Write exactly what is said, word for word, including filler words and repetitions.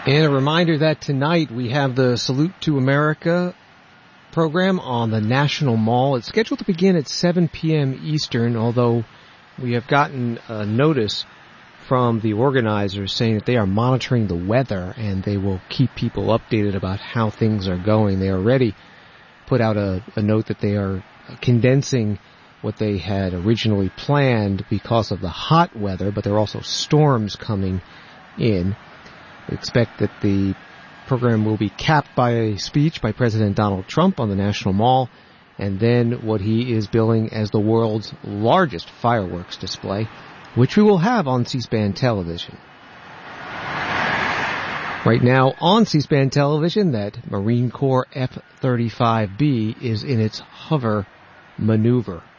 And a reminder that tonight we have the Salute to America program on the National Mall. It's scheduled to begin at seven p.m. Eastern, although we have gotten a notice from the organizers saying that they are monitoring the weather and they will keep people updated about how things are going. They already put out a, a note that they are condensing what they had originally planned because of the hot weather, but there are also storms coming in. We expect that the program will be capped by a speech by President Donald Trump on the National Mall, and then what he is billing as the world's largest fireworks display, which we will have on C-SPAN television. Right now on C-SPAN television, that Marine Corps F thirty-five B is in its hover maneuver.